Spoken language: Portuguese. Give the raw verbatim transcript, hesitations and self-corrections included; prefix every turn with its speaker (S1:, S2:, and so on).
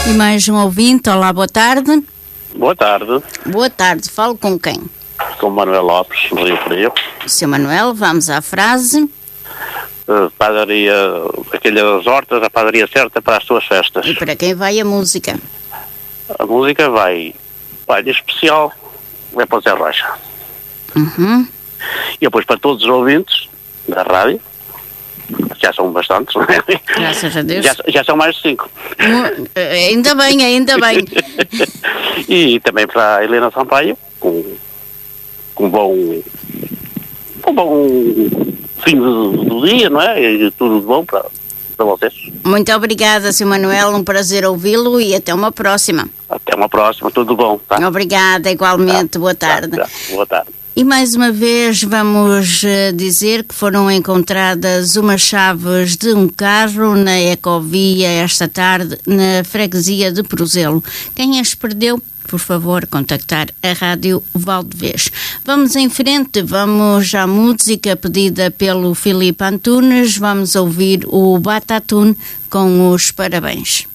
S1: E mais um ouvinte. Olá, boa tarde.
S2: Boa tarde.
S1: Boa tarde. Falo com quem?
S2: Com Manuel Lopes, no Rio Frio.
S1: seu Manuel, vamos à frase.
S2: Uh, padaria, aquelas hortas, a padaria certa para as suas festas.
S1: E para quem vai a música?
S2: A música vai, vai de especial, vai para o Zé Rocha.
S1: Uhum.
S2: E depois para todos os ouvintes da rádio, já são bastantes, não é?
S1: Graças a Deus.
S2: Já, já são mais de cinco.
S1: Uh, ainda bem, ainda bem.
S2: E também para a Helena Sampaio, com, com bom, com bom fim do, do dia, não é? E tudo de bom para, para vocês.
S1: Muito obrigada, seu Manuel, um prazer ouvi-lo e até uma próxima.
S2: Até uma próxima, tudo bom, tá?
S1: Obrigada, igualmente, tá. Boa tarde.
S2: Tá, tá. Boa tarde.
S1: E mais uma vez vamos uh, dizer que foram encontradas umas chaves de um carro na Ecovia esta tarde na freguesia de Prozelo. Quem as perdeu, por favor, contactar a Rádio Valdevez. Vamos em frente, vamos à música pedida pelo Filipe Antunes, vamos ouvir o Batatune com os parabéns.